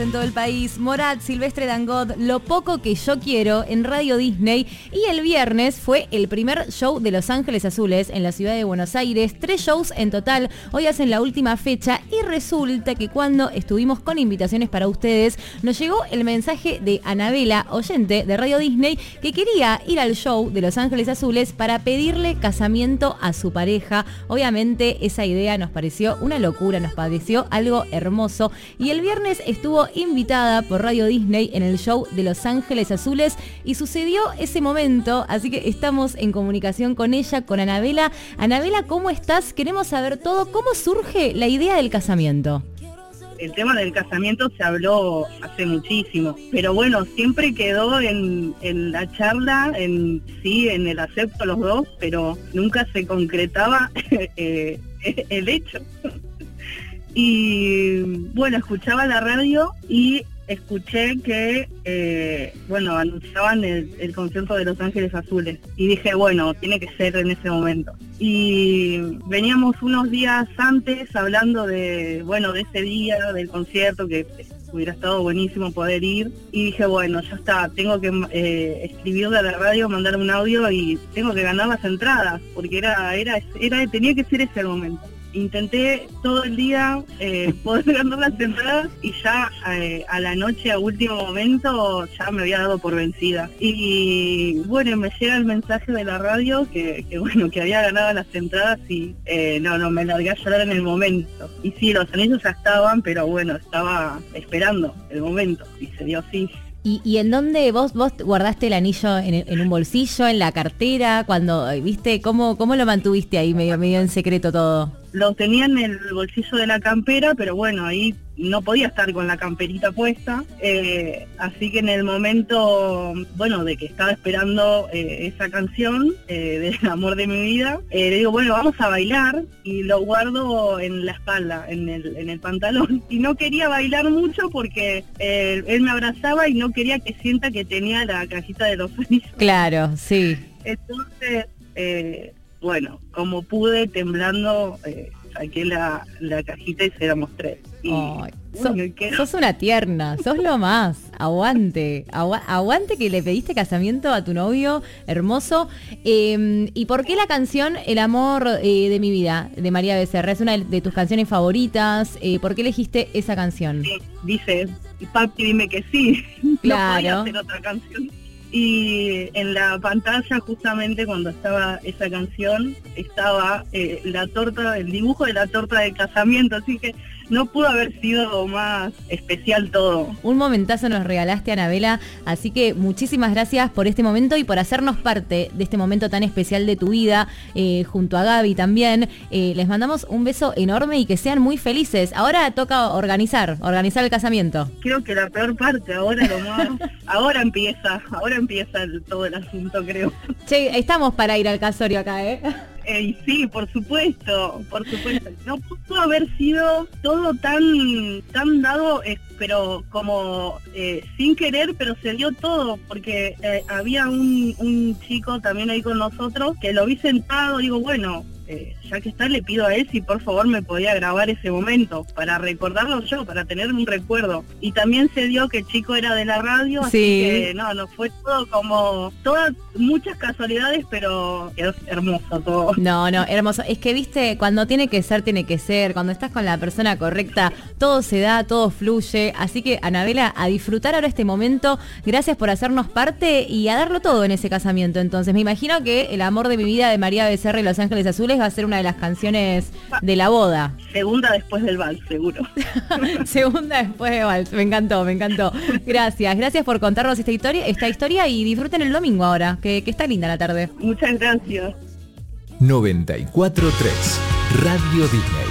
En todo el país, Morat, Silvestre Dangond, Lo poco que yo quiero en Radio Disney. Y el viernes fue el primer show de Los Ángeles Azules en la ciudad de Buenos Aires. 3 shows en total, hoy hacen la última fecha y resulta que cuando estuvimos con invitaciones para ustedes, nos llegó el mensaje de Anabela, oyente de Radio Disney, que quería ir al show de Los Ángeles Azules para pedirle casamiento a su pareja. Obviamente esa idea nos pareció una locura, nos pareció algo hermoso y el viernes estuvo invitada por Radio Disney en el show de Los Ángeles Azules y sucedió ese momento, así que estamos en comunicación con ella, con Anabela. Anabela, ¿cómo estás? Queremos saber todo. ¿Cómo surge la idea del casamiento? El tema del casamiento se habló hace muchísimo, pero bueno, siempre quedó en la charla, en el acepto los dos, pero nunca se concretaba el hecho. Y bueno, escuchaba la radio y escuché que, anunciaban el concierto de Los Ángeles Azules. Y dije, bueno, tiene que ser en ese momento. Y veníamos unos días antes hablando de ese día, del concierto, que hubiera estado buenísimo poder ir. Y dije, bueno, ya está, tengo que escribirle a la radio, mandar un audio y tengo que ganar las entradas, porque tenía que ser ese momento. Intenté todo el día poder ganar las entradas y ya a la noche, a último momento, ya me había dado por vencida. Y bueno, me llega el mensaje de la radio que había ganado las entradas y me largué a llorar en el momento. Y sí, los anillos ya estaban, pero bueno, estaba esperando el momento y se dio así. ¿Y en dónde vos guardaste el anillo? ¿En un bolsillo, en la cartera? Cuando viste, ¿cómo lo mantuviste ahí medio en secreto todo? Lo tenía en el bolsillo de la campera, pero bueno, ahí no podía estar con la camperita puesta, así que en el momento, de que estaba esperando esa canción, del amor de mi vida, le digo, bueno, vamos a bailar, y lo guardo en la espalda, en el pantalón, y no quería bailar mucho porque él me abrazaba y no quería que sienta que tenía la cajita de los anillos. Claro, sí. Entonces, como pude, temblando, saqué la cajita y se la mostré. Y, sos una tierna, sos lo más. Aguante que le pediste casamiento a tu novio, hermoso. ¿Y por qué la canción El amor de mi vida, de María Becerra? Es una de tus canciones favoritas. ¿Por qué elegiste esa canción? Sí, dice, papi, dime que sí. Claro. No podía hacer otra canción. Y en la pantalla, justamente cuando estaba esa canción, estaba el dibujo de la torta de casamiento, así que no pudo haber sido más especial todo. Un momentazo nos regalaste, Anabela, así que muchísimas gracias por este momento y por hacernos parte de este momento tan especial de tu vida, junto a Gaby también. Les mandamos un beso enorme y que sean muy felices. Ahora toca organizar el casamiento. Creo que la peor parte, ahora empieza todo el asunto, creo. Che, estamos para ir al casorio acá, ¿eh? Sí, por supuesto. No pudo haber sido todo tan dado, pero como sin querer, pero se dio todo, porque había un chico también ahí con nosotros que lo vi sentado, digo, bueno, ya que está, le pido a él si por favor me podía grabar ese momento para recordarlo yo, para tener un recuerdo. Y también se dio que el chico era de la radio, así que no fue todo muchas casualidades, pero quedó hermoso todo. No, hermoso. Es que viste, cuando tiene que ser, cuando estás con la persona correcta, todo se da, todo fluye. Así que, Anabela, a disfrutar ahora este momento. Gracias por hacernos parte y a darlo todo en ese casamiento. Entonces, me imagino que El amor de mi vida de María Becerra y Los Ángeles Azules va a ser una de las canciones de la boda. Segunda después del vals, seguro. Segunda después del vals, me encantó. Gracias por contarnos esta historia y disfruten el domingo ahora, que está linda la tarde. Muchas gracias. 94.3 Radio Disney.